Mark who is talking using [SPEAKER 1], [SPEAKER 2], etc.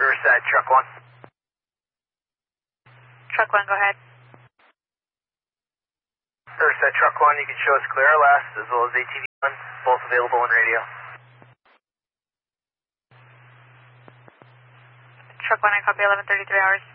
[SPEAKER 1] Riverside, truck 1.
[SPEAKER 2] Truck 1, go ahead.
[SPEAKER 1] Riverside, truck 1, you can show us clear last as well as ATV 1, both available on radio.
[SPEAKER 2] Truck 1, I copy 11:33 hours.